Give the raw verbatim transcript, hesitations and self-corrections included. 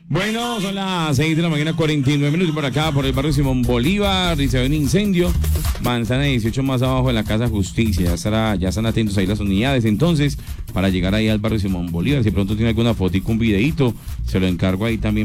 Bueno, son las seis de la mañana, cuarenta y nueve minutos por acá, por el barrio Simón Bolívar, y se ve un incendio, manzana dieciocho más abajo de la Casa Justicia, ya, estará, ya están atentos ahí las unidades, entonces, para llegar ahí al barrio Simón Bolívar, si pronto tiene alguna fotico, un videíto, se lo encargo ahí también.